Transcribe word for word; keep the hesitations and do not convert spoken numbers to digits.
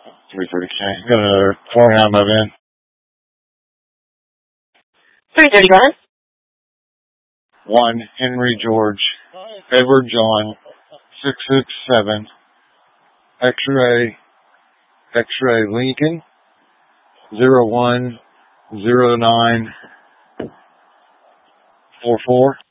three thirty K. Got another four and a half move in. three thirty-one. One, Henry George, Edward John, six six seven, X-ray, X-ray Lincoln, zero one zero nine four four.